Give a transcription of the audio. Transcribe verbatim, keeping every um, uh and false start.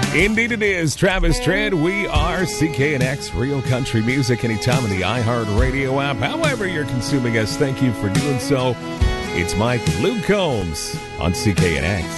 Indeed it is. Travis Tritt. We are C K N X, real country music anytime in the iHeartRadio app. However you're consuming us, thank you for doing so. It's Mike Luke Combs on C K N X.